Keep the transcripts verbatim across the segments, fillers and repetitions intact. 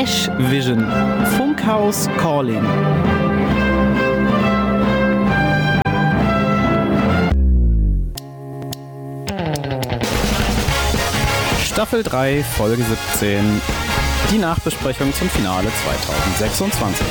Ash Vision Funkhaus Calling. Staffel drei, Folge siebzehn. Die Nachbesprechung zum Finale zweitausendsechsundzwanzig.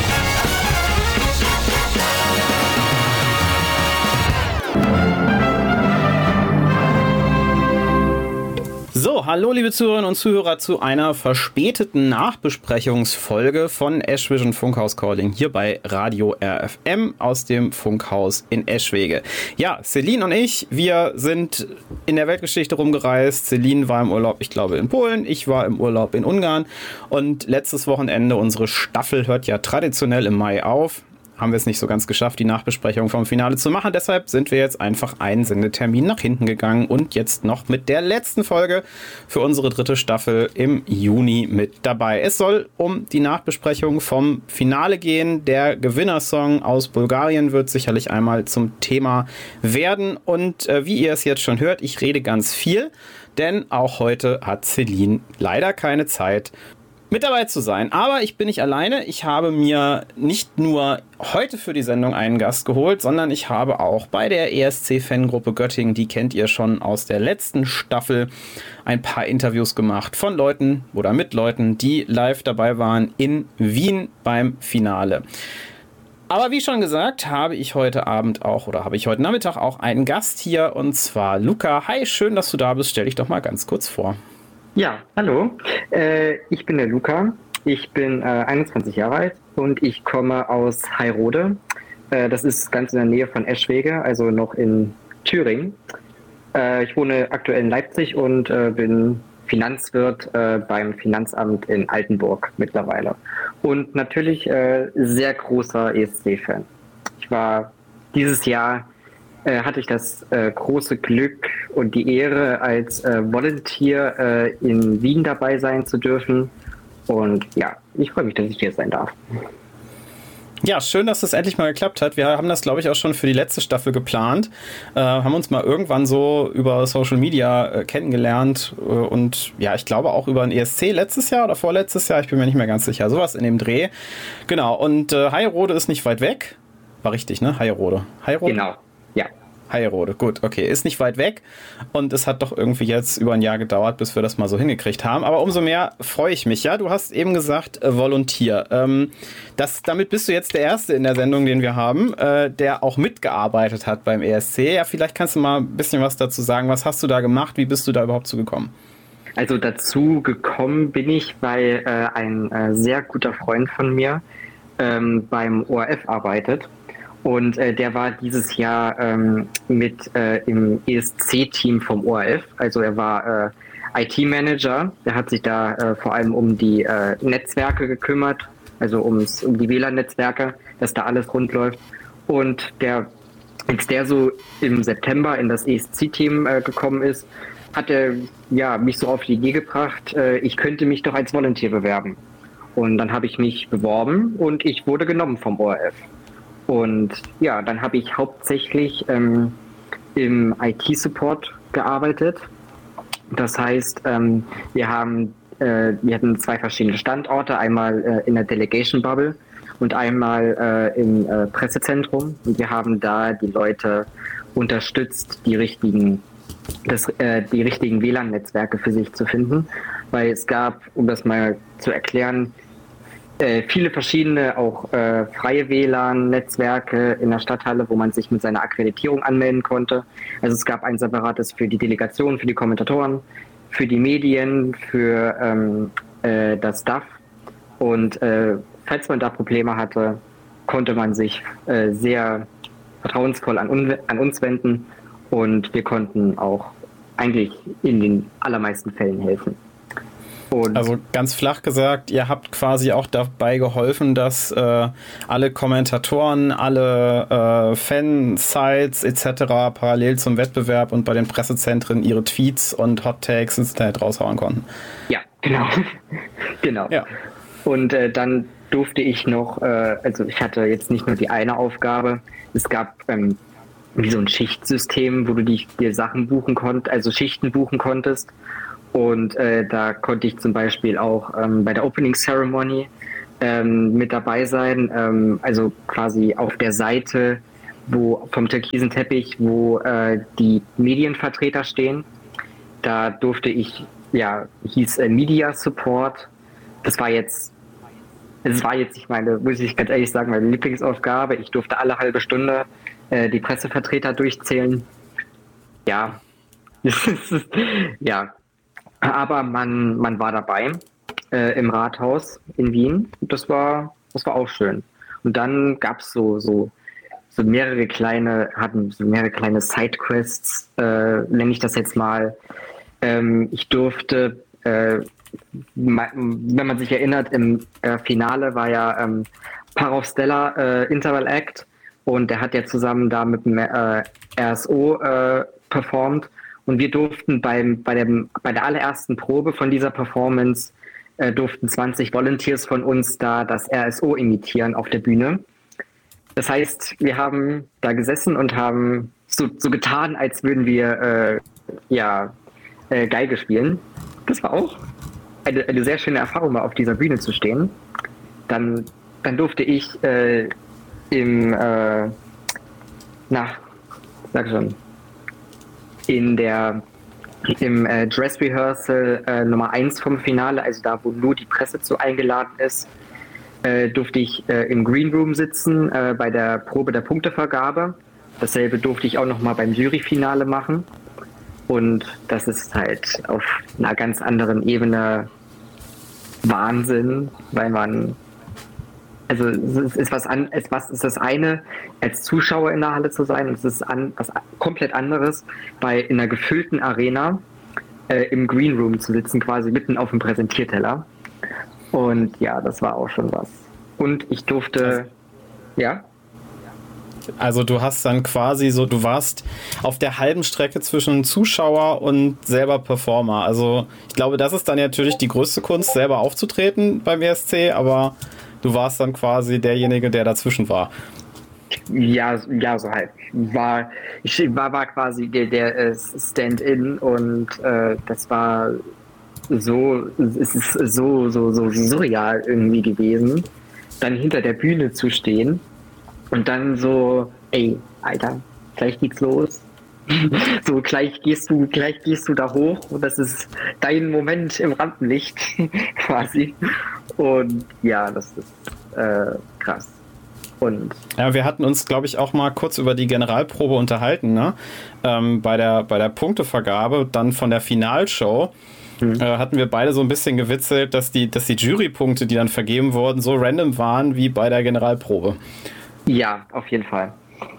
So, hallo liebe Zuhörerinnen und Zuhörer zu einer verspäteten Nachbesprechungsfolge von Ash Vision Funkhaus Calling hier bei Radio R F M aus dem Funkhaus in Eschwege. Ja, Celine und ich, wir sind in der Weltgeschichte rumgereist. Celine war im Urlaub, ich glaube, in Polen. Ich war im Urlaub in Ungarn. Und letztes Wochenende, unsere Staffel hört ja traditionell im Mai auf. Haben wir es nicht so ganz geschafft, die Nachbesprechung vom Finale zu machen. Deshalb sind wir jetzt einfach einen Sendetermin nach hinten gegangen und jetzt noch mit der letzten Folge für unsere dritte Staffel im Juni mit dabei. Es soll um die Nachbesprechung vom Finale gehen. Der Gewinnersong aus Bulgarien wird sicherlich einmal zum Thema werden. Und äh, wie ihr es jetzt schon hört, ich rede ganz viel, denn auch heute hat Celine leider keine Zeit, mit dabei zu sein. Aber ich bin nicht alleine. Ich habe mir nicht nur heute für die Sendung einen Gast geholt, sondern ich habe auch bei der E S C-Fangruppe Göttingen, die kennt ihr schon aus der letzten Staffel, ein paar Interviews gemacht von Leuten oder mit Leuten, die live dabei waren in Wien beim Finale. Aber wie schon gesagt, habe ich heute Abend auch oder habe ich heute Nachmittag auch einen Gast hier und zwar Luca. Hi, schön, dass du da bist. Stell dich doch mal ganz kurz vor. Ja, hallo, äh, ich bin der Luca, ich bin äh, einundzwanzig Jahre alt und ich komme aus Heyrode, äh, das ist ganz in der Nähe von Eschwege, also noch in Thüringen. Äh, ich wohne aktuell in Leipzig und äh, bin Finanzwirt äh, beim Finanzamt in Altenburg mittlerweile und natürlich äh, sehr großer E S C-Fan. Ich war dieses Jahr Äh, hatte ich das äh, große Glück und die Ehre, als äh, Volunteer äh, in Wien dabei sein zu dürfen. Und ja, ich freue mich, dass ich hier sein darf. Ja, schön, dass das endlich mal geklappt hat. Wir haben das, glaube ich, auch schon für die letzte Staffel geplant. Äh, haben uns mal irgendwann so über Social Media äh, kennengelernt. Äh, und ja, ich glaube auch über ein E S C letztes Jahr oder vorletztes Jahr. Ich bin mir nicht mehr ganz sicher. Sowas in dem Dreh. Genau. Und äh, Heyrode ist nicht weit weg. War richtig, ne? Heyrode. Heyrode? Genau. Ja. Heyrode, gut, okay, ist nicht weit weg und es hat doch irgendwie jetzt über ein Jahr gedauert, bis wir das mal so hingekriegt haben, aber umso mehr freue ich mich, ja, du hast eben gesagt, äh, Volunteer, ähm, das, damit bist du jetzt der Erste in der Sendung, den wir haben, äh, der auch mitgearbeitet hat beim E S C, ja, vielleicht kannst du mal ein bisschen was dazu sagen, was hast du da gemacht, wie bist du da überhaupt zugekommen? Also dazu gekommen bin ich, weil äh, ein äh, sehr guter Freund von mir ähm, beim O R F arbeitet. Und äh, der war dieses Jahr ähm, mit äh, im E S C-Team vom O R F. Also er war äh, I T-Manager. Der hat sich da äh, vor allem um die äh, Netzwerke gekümmert, also ums, um die W L A N-Netzwerke, dass da alles rund läuft. Und der, als der so im September in das E S C-Team äh, gekommen ist, hat er ja, mich so auf die Idee gebracht, äh, ich könnte mich doch als Volunteer bewerben. Und dann habe ich mich beworben und ich wurde genommen vom O R F. Und ja, dann habe ich hauptsächlich ähm, im I T-Support gearbeitet. Das heißt, ähm, wir haben, äh, wir hatten zwei verschiedene Standorte, einmal äh, in der Delegation Bubble und einmal äh, im äh, Pressezentrum. Und wir haben da die Leute unterstützt, die richtigen, das, äh, die richtigen W L A N-Netzwerke für sich zu finden. Weil es gab, um das mal zu erklären, viele verschiedene auch äh, freie W L A N-Netzwerke in der Stadthalle, wo man sich mit seiner Akkreditierung anmelden konnte. Also es gab ein separates für die Delegation, für die Kommentatoren, für die Medien, für ähm, äh, das Staff. Und äh, falls man da Probleme hatte, konnte man sich äh, sehr vertrauensvoll an, un- an uns wenden. Und wir konnten auch eigentlich in den allermeisten Fällen helfen. Und also ganz flach gesagt, ihr habt quasi auch dabei geholfen, dass äh, alle Kommentatoren, alle äh, Fansites et cetera parallel zum Wettbewerb und bei den Pressezentren ihre Tweets und Hot Takes ins Internet raushauen konnten. Ja, genau. genau. Ja. Und äh, dann durfte ich noch, äh, also ich hatte jetzt nicht nur die eine Aufgabe, es gab ähm, wie so ein Schichtsystem, wo du die, dir Sachen buchen konntest, also Schichten buchen konntest. Und äh, da konnte ich zum Beispiel auch ähm, bei der Opening Ceremony ähm, mit dabei sein, ähm, also quasi auf der Seite wo vom türkisen Teppich, wo äh, die Medienvertreter stehen. Da durfte ich, ja, hieß äh, Media Support. Das war jetzt, das war jetzt nicht meine, muss ich ganz ehrlich sagen, meine Lieblingsaufgabe. Ich durfte alle halbe Stunde äh, die Pressevertreter durchzählen. Ja, ja, aber man, man war dabei äh, im Rathaus in Wien. Das war, das war auch schön. Und dann gab es so, so, so mehrere kleine, hatten so mehrere kleine Sidequests, äh, nenne ich das jetzt mal. Ähm, ich durfte, äh, wenn man sich erinnert, im äh, Finale war ja ähm, Parov Stella äh, Interval Act und der hat ja zusammen da mit dem äh, R S O äh, performt. Und wir durften beim, bei, dem, bei der allerersten Probe von dieser Performance äh, durften zwanzig Volunteers von uns da das R S O imitieren auf der Bühne. Das heißt, wir haben da gesessen und haben so, so getan, als würden wir äh, ja, äh, Geige spielen. Das war auch eine, eine sehr schöne Erfahrung, mal auf dieser Bühne zu stehen. Dann, dann durfte ich äh, im, äh, na, sag schon, in der im äh, Dress Rehearsal äh, Nummer eins vom Finale, also da, wo nur die Presse zu eingeladen ist, äh, durfte ich äh, im Green Room sitzen äh, bei der Probe der Punktevergabe. Dasselbe durfte ich auch nochmal beim Juryfinale machen. Und das ist halt auf einer ganz anderen Ebene Wahnsinn, weil man, also es ist was an, es was ist das eine, als Zuschauer in der Halle zu sein, und es ist an, was komplett anderes, bei in einer gefüllten Arena äh, im Green Room zu sitzen, quasi mitten auf dem Präsentierteller. Und ja, das war auch schon was. Und ich durfte, also, ja. Also du hast dann quasi so, du warst auf der halben Strecke zwischen Zuschauer und selber Performer. Also ich glaube, das ist dann natürlich die größte Kunst, selber aufzutreten beim E S C, aber du warst dann quasi derjenige, der dazwischen war. Ja, ja, so halt. War, ich war, war quasi der, der äh, Stand-in und äh, das war so, es ist so, so, so surreal irgendwie gewesen, dann hinter der Bühne zu stehen und dann so, ey, Alter, gleich geht's los. So, gleich gehst du, gleich gehst du da hoch und das ist dein Moment im Rampenlicht quasi. Und ja, das ist äh, krass. Und ja, wir hatten uns, glaube ich, auch mal kurz über die Generalprobe unterhalten, ne? Ähm, bei der, bei der Punktevergabe, dann von der Finalshow. Äh, hatten wir beide so ein bisschen gewitzelt, dass die, dass die Jurypunkte, die dann vergeben wurden, so random waren wie bei der Generalprobe. Ja, auf jeden Fall.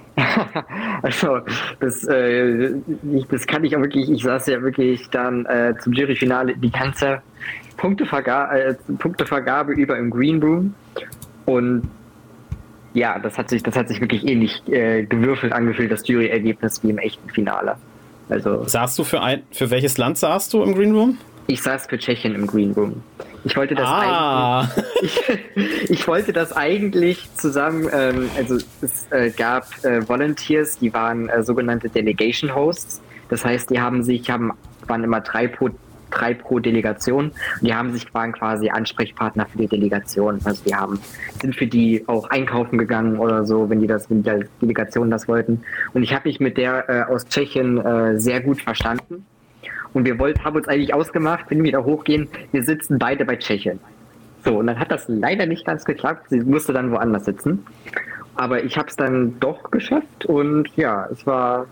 Also, das, äh, ich, das kann ich auch wirklich, ich saß ja wirklich dann äh, zum Juryfinale die ganze Punkteverga äh, Punktevergabe über im Green Room und ja, das hat sich, das hat sich wirklich ähnlich äh, gewürfelt angefühlt, das Juryergebnis wie im echten Finale. Also, saßt du für ein, für welches Land saßt du im Green Room? Ich saß für Tschechien im Green Room. Ich wollte das ah. eigentlich, ich, ich wollte das eigentlich zusammen, ähm, also es äh, gab äh, Volunteers, die waren äh, sogenannte Delegation Hosts. Das heißt, die haben sich, haben, waren immer drei pro, drei pro Delegation und die haben sich, waren quasi Ansprechpartner für die Delegation. Also die haben, sind für die auch einkaufen gegangen oder so, wenn die das, wenn die Delegationen das wollten. Und ich habe mich mit der äh, aus Tschechien äh, sehr gut verstanden. Und wir wollten, haben uns eigentlich ausgemacht, wenn wir da hochgehen, wir sitzen beide bei Tschechien. So, und dann hat das leider nicht ganz geklappt. Sie musste dann woanders sitzen. Aber ich habe es dann doch geschafft und ja, es war,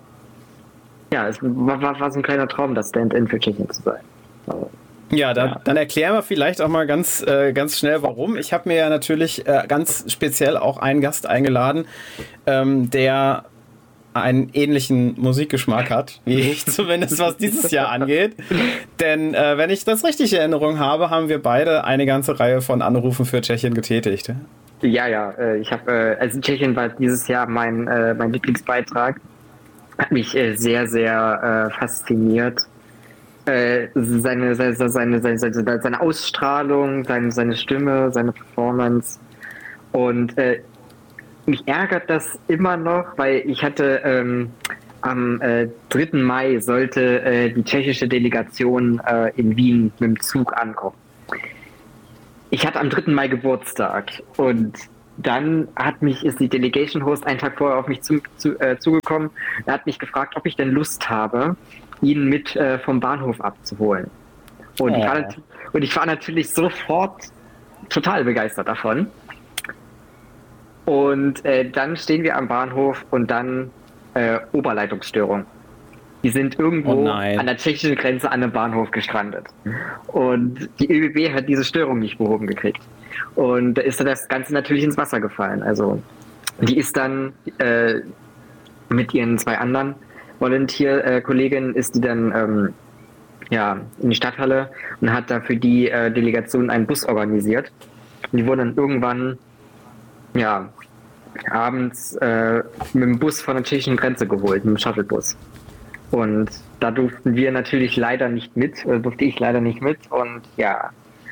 ja, es war, war, war so ein kleiner Traum, das Stand-in für Tschechien zu sein. Aber, ja, dann, ja, dann erklären wir vielleicht auch mal ganz, äh, ganz schnell, warum. Ich habe mir ja natürlich äh, ganz speziell auch einen Gast eingeladen, ähm, der einen ähnlichen Musikgeschmack hat, wie ich zumindest, was dieses Jahr angeht. Denn äh, wenn ich das richtig in Erinnerung habe, haben wir beide eine ganze Reihe von Anrufen für Tschechien getätigt. Ja, ja, äh, ich habe, äh, also Tschechien war dieses Jahr mein, äh, mein Lieblingsbeitrag. Hat mich äh, sehr, sehr äh, fasziniert. Äh, seine, seine, seine, seine, seine, seine Ausstrahlung, seine, seine Stimme, seine Performance. Und äh, mich ärgert das immer noch, weil ich hatte ähm, am äh, dritten Mai sollte äh, die tschechische Delegation äh, in Wien mit dem Zug ankommen. Ich hatte am dritten Mai Geburtstag und dann hat mich, ist die Delegation Host einen Tag vorher auf mich zu, zu, äh, zugekommen. Er hat mich gefragt, ob ich denn Lust habe, ihn mit äh, vom Bahnhof abzuholen. Und, oh. ich war, und ich war natürlich sofort total begeistert davon. Und äh, dann stehen wir am Bahnhof und dann äh, Oberleitungsstörung. Die sind irgendwo oh an der tschechischen Grenze an einem Bahnhof gestrandet. Und die Ö B B hat diese Störung nicht behoben gekriegt. Und da ist dann das Ganze natürlich ins Wasser gefallen. Also die ist dann äh, mit ihren zwei anderen Volunteer-Kolleginnen ist die dann ähm, ja, in die Stadthalle und hat da für die äh, Delegation einen Bus organisiert. Und die wurden dann irgendwann ja, abends äh, mit dem Bus von der tschechischen Grenze geholt, mit dem Shuttlebus. Und da durften wir natürlich leider nicht mit, oder durfte ich leider nicht mit. Und ja,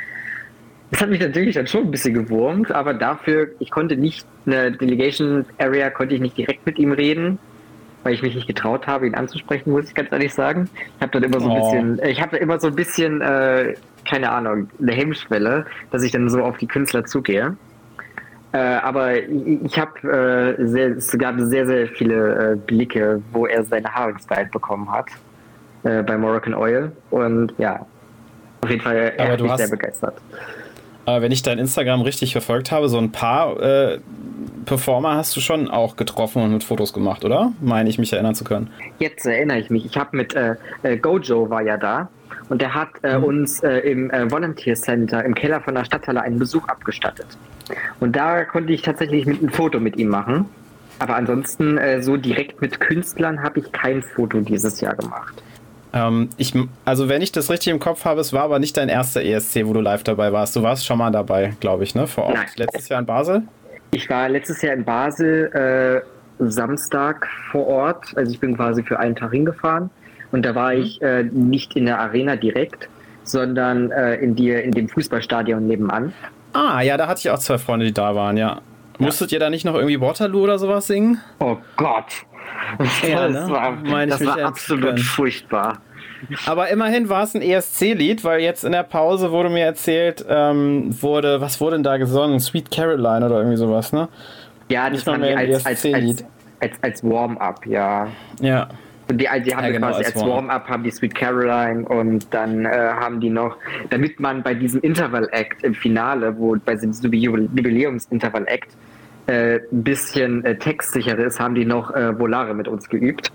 das hat mich natürlich dann schon ein bisschen gewurmt, aber dafür, ich konnte nicht, eine Delegation Area konnte ich nicht direkt mit ihm reden, weil ich mich nicht getraut habe, ihn anzusprechen, muss ich ganz ehrlich sagen. Ich habe dann immer so ein oh. bisschen, ich habe da immer so ein bisschen, äh, keine Ahnung, eine Hemmschwelle, dass ich dann so auf die Künstler zugehe. Äh, aber ich, ich habe, äh, sehr, es gab sehr, sehr viele äh, Blicke, wo er seine Haare gestylt bekommen hat, äh, bei Moroccan Oil. Und ja, auf jeden Fall, er aber hat mich hast, sehr begeistert. Aber wenn ich dein Instagram richtig verfolgt habe, so ein paar äh, Performer hast du schon auch getroffen und mit Fotos gemacht, oder? Meine ich, mich erinnern zu können. Jetzt erinnere ich mich. Ich habe mit äh, äh, Gojo war ja da. Und der hat äh, mhm. uns äh, im äh, Volunteer Center im Keller von der Stadthalle einen Besuch abgestattet. Und da konnte ich tatsächlich mit ein Foto mit ihm machen. Aber ansonsten äh, so direkt mit Künstlern habe ich kein Foto dieses Jahr gemacht. Ähm, ich, also wenn ich das richtig im Kopf habe, es war aber nicht dein erster E S C, wo du live dabei warst. Du warst schon mal dabei, glaube ich, ne? Vor Ort. Nein. Letztes Jahr in Basel? Ich war letztes Jahr in Basel äh, Samstag vor Ort. Also ich bin quasi für einen Tag hingefahren. Und da war ich äh, nicht in der Arena direkt, sondern äh, in, die, in dem Fußballstadion nebenan. Ah, ja, da hatte ich auch zwei Freunde, die da waren, ja. ja. Musstet ihr da nicht noch irgendwie Waterloo oder sowas singen? Oh Gott. Ja, das ne? war, das war absolut furchtbar. Aber immerhin war es ein E S C-Lied, weil jetzt in der Pause wurde mir erzählt, ähm, wurde, was wurde denn da gesungen? Sweet Caroline oder irgendwie sowas, ne? Ja, das haben wir als, als, als, als, als Warm-up, ja. Ja. Und die, die haben ja, genau, quasi als, als Warm-up haben die Sweet Caroline und dann äh, haben die noch, damit man bei diesem Interval-Act im Finale, wo bei diesem Jubiläums-Interval-Act äh, ein bisschen äh, textsicherer ist, haben die noch äh, Volare mit uns geübt.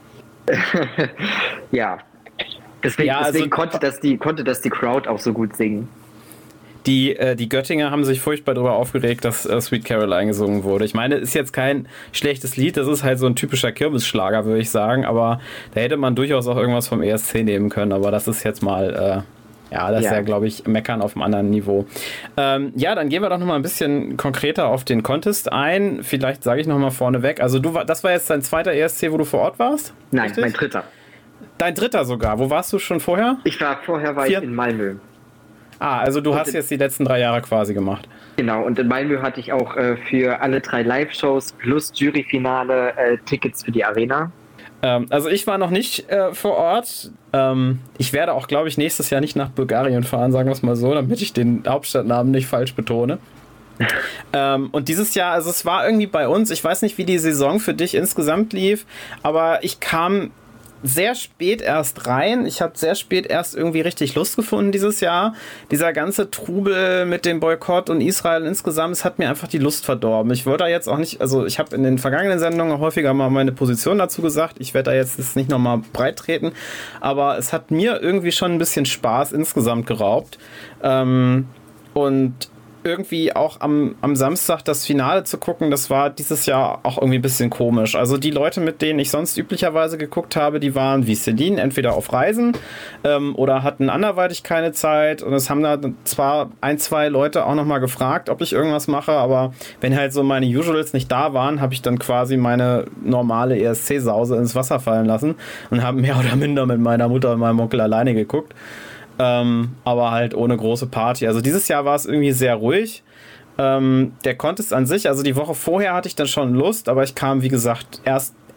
Ja. Deswegen, ja, also, deswegen konnte, das die, konnte das die Crowd auch so gut singen. Die, äh, die Göttinger haben sich furchtbar darüber aufgeregt, dass äh, Sweet Caroline gesungen wurde. Ich meine, ist jetzt kein schlechtes Lied, das ist halt so ein typischer Kirmesschlager, würde ich sagen, aber da hätte man durchaus auch irgendwas vom E S C nehmen können, aber das ist jetzt mal, äh, ja, das ja. ist ja, glaube ich, Meckern auf einem anderen Niveau. Ähm, ja, dann gehen wir doch nochmal ein bisschen konkreter auf den Contest ein. Vielleicht sage ich nochmal vorneweg, also du, das war jetzt dein zweiter E S C, wo du vor Ort warst? Nein, richtig? Mein dritter. Dein dritter sogar. Wo warst du schon vorher? Ich war vorher war ich in Malmö. Ah, also du und hast jetzt die letzten drei Jahre quasi gemacht. Genau, und in Malmö hatte ich auch äh, für alle drei Live-Shows plus Juryfinale äh, Tickets für die Arena. Ähm, also ich war noch nicht äh, vor Ort. Ähm, ich werde auch, glaube ich, nächstes Jahr nicht nach Bulgarien fahren, sagen wir es mal so, damit ich den Hauptstadtnamen nicht falsch betone. ähm, und dieses Jahr, also es war irgendwie bei uns, ich weiß nicht, wie die Saison für dich insgesamt lief, aber ich kam sehr spät erst rein. Ich habe sehr spät erst irgendwie richtig Lust gefunden dieses Jahr. Dieser ganze Trubel mit dem Boykott und Israel insgesamt, es hat mir einfach die Lust verdorben. Ich wollte da jetzt auch nicht, also ich habe in den vergangenen Sendungen häufiger mal meine Position dazu gesagt. Ich werde da jetzt nicht nochmal breit treten, aber es hat mir irgendwie schon ein bisschen Spaß insgesamt geraubt. Ähm, und irgendwie auch am, am Samstag das Finale zu gucken, das war dieses Jahr auch irgendwie ein bisschen komisch. Also die Leute, mit denen ich sonst üblicherweise geguckt habe, die waren wie Celine entweder auf Reisen ähm, oder hatten anderweitig keine Zeit und es haben da zwar ein, zwei Leute auch nochmal gefragt, ob ich irgendwas mache, aber wenn halt so meine Usuals nicht da waren, habe ich dann quasi meine normale E S C-Sause ins Wasser fallen lassen und habe mehr oder minder mit meiner Mutter und meinem Onkel alleine geguckt. Ähm, aber halt ohne große Party. Also dieses Jahr war es irgendwie sehr ruhig. Ähm, der Contest an sich, also die Woche vorher hatte ich dann schon Lust, aber ich kam, wie gesagt, erst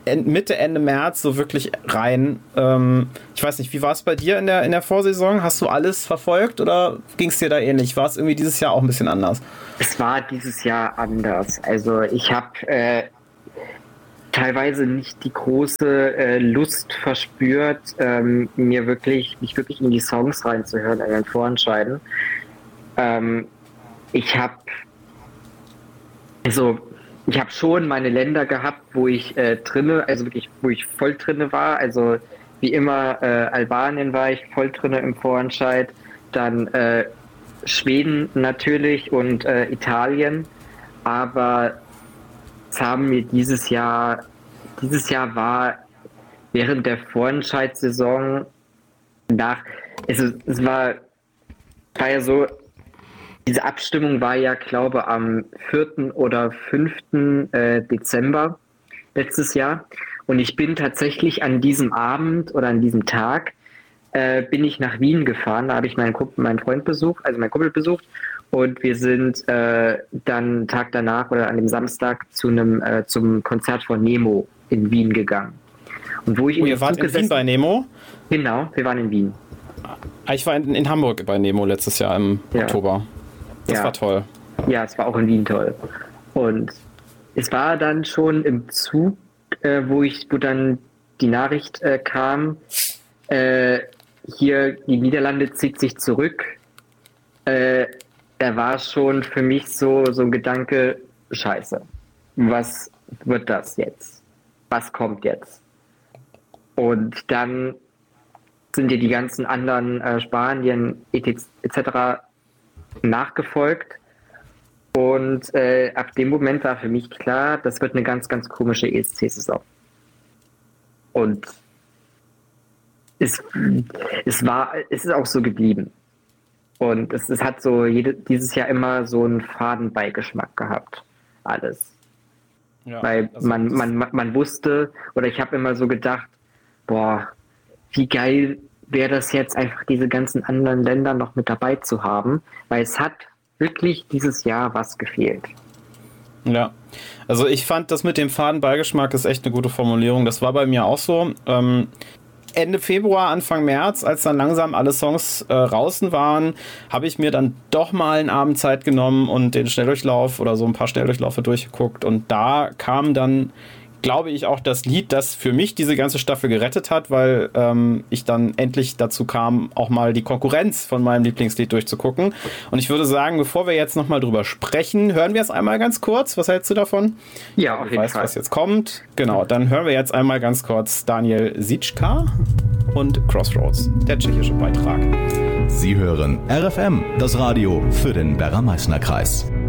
Mitte, Ende März so wirklich rein. Ähm, ich weiß nicht, wie war es bei dir in der, in der Vorsaison? Hast du alles verfolgt oder ging es dir da ähnlich? War es irgendwie dieses Jahr auch ein bisschen anders? Es war dieses Jahr anders. Also ich habe äh, teilweise nicht die große äh, Lust verspürt, ähm, mir wirklich, mich wirklich in die Songs reinzuhören, in den Vorentscheiden. Ähm, ich habe also ich habe schon meine Länder gehabt, wo ich äh, drinne, also wirklich, wo ich voll drinne war. Also wie immer, äh, Albanien war ich voll drinne im Vorentscheid, dann äh, Schweden natürlich und äh, Italien. Aber es haben mir dieses Jahr, dieses Jahr war während der Vorentscheidssaison nach, also es war, war ja so, diese Abstimmung war ja, glaube ich, am vierten oder fünften Äh, Dezember letztes Jahr. Und ich bin tatsächlich an diesem Abend oder an diesem Tag äh, bin ich nach Wien gefahren. Da habe ich meinen, Kumpel, meinen Freund besucht, also meinen Kumpel besucht. Und wir sind äh, dann einen Tag danach oder an dem Samstag zu einem äh, zum Konzert von Nemo in Wien gegangen. Und wo ich oh, ihr wart in Wien bei Nemo? Genau, wir waren in Wien. Ich war in, in Hamburg bei Nemo letztes Jahr im ja. Oktober. Das ja. war toll. Ja, es war auch in Wien toll. Und es war dann schon im Zug, äh, wo ich, wo dann die Nachricht äh, kam, äh, hier die Niederlande zieht sich zurück. Äh, da war schon für mich so, so ein Gedanke, scheiße, was wird das jetzt? Was kommt jetzt? Und dann sind ja die ganzen anderen äh, Spanien et cetera nachgefolgt und äh, ab dem Moment war für mich klar, das wird eine ganz, ganz komische E S C-Saison. Und es, es war, es ist auch so geblieben. Und es, es hat so jede, dieses Jahr immer so einen Fadenbeigeschmack gehabt. Alles. Ja, Weil also man, man, man wusste, oder ich habe immer so gedacht, boah, wie geil wäre das jetzt einfach, diese ganzen anderen Länder noch mit dabei zu haben, weil es hat wirklich dieses Jahr was gefehlt. Ja, also ich fand das mit dem Fadenbeigeschmack ist echt eine gute Formulierung. Das war bei mir auch so. Ähm, Ende Februar, Anfang März, als dann langsam alle Songs äh, draußen waren, habe ich mir dann doch mal einen Abend Zeit genommen und den Schnelldurchlauf oder so ein paar Schnelldurchläufe durchgeguckt. Und da kam dann, glaube ich, auch das Lied, das für mich diese ganze Staffel gerettet hat, weil ähm, ich dann endlich dazu kam, auch mal die Konkurrenz von meinem Lieblingslied durchzugucken. Und ich würde sagen, bevor wir jetzt nochmal drüber sprechen, hören wir es einmal ganz kurz. Was hältst du davon? Ja, auf jeden Fall. Ich weiß, Fall. was jetzt kommt. Genau, dann hören wir jetzt einmal ganz kurz Daniel Sička und Crossroads, der tschechische Beitrag. Sie hören R F M, das Radio für den Werra-Meißner-Kreis.